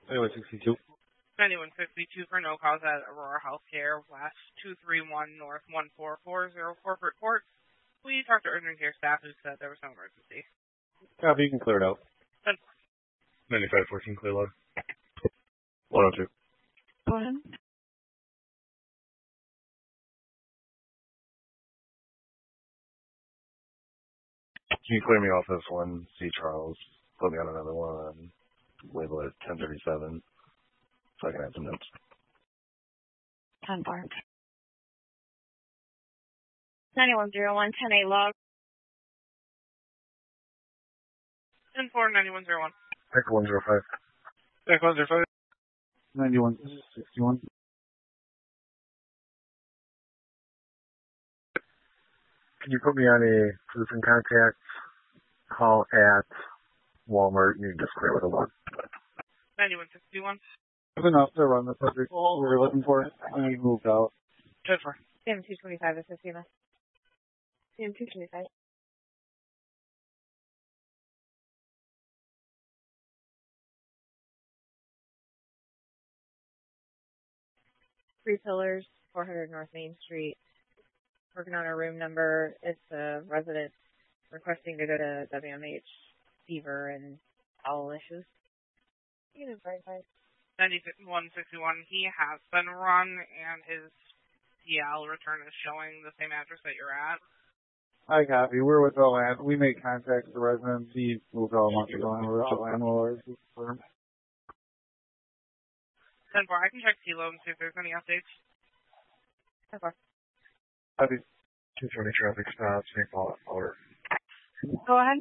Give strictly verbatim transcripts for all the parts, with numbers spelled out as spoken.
ninety-one sixty-two. ninety-one fifty-two for no cause at Aurora Healthcare, West two three one North one four four zero Corporate Court. We talked to urgent care staff who said there was no emergency. Copy, you can clear it out. ninety-five fourteen, clear load. one oh two. Go ahead. Can you clear me off this one, C. Charles? Put me on another one. Label it ten thirty-seven so I can add some notes. ten four. ninety-one oh one, ten eight log. ten four, ninety-one oh one. Echo one oh five. Echo one oh five. ninety-one sixty-one. Can you put me on a citizen contact call at Walmart? You can just clear with a one. ninety-one sixty-one. That's enough to run the subject we were looking for, and we moved out. ten four. C M two twenty-five, this is C M S. C M two twenty-five. Three Pillars, four hundred North Main Street. Working on a room number. It's a resident requesting to go to W M H, fever, and bowel issues. You know, right, right. ninety-one sixty-one, he has been run, and his D L return is showing the same address that you're at. I copy. We're with the land. We made contact with the residents. He moved out a month ago, and we're out landlords. ten four, I can check T L O and see if there's any updates. ten four. Copy. two twenty traffic stops, Saint Paul order. Go ahead.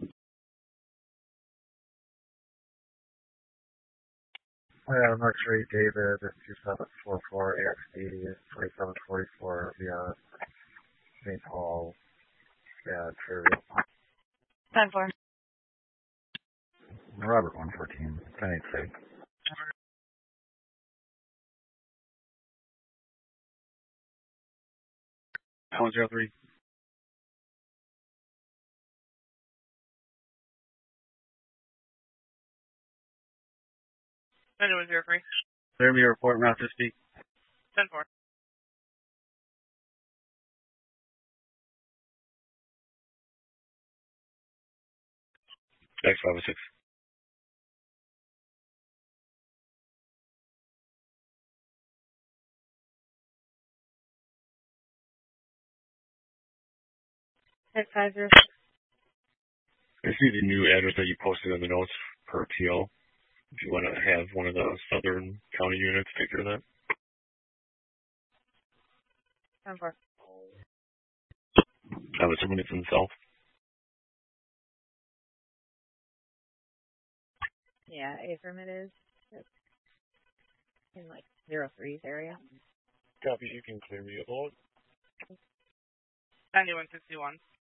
Uh, X-ray David, two seven four four A X D, twenty-seven forty-four via Saint Paul, yeah, Fairview. ten four. Robert one fourteen, ten eight six. one oh three. ninety-one oh three. Clear me a report, not to speak. ten four. X five oh six. X five zero I see the new address that you posted in the notes per appeal. If you want to have one of the Southern County units take care of that. ten four. I'm assuming it's in the South. Yeah, Abram it is. It's in like zero threes area. Copy, you can clear me a load. ninety-one sixty-one.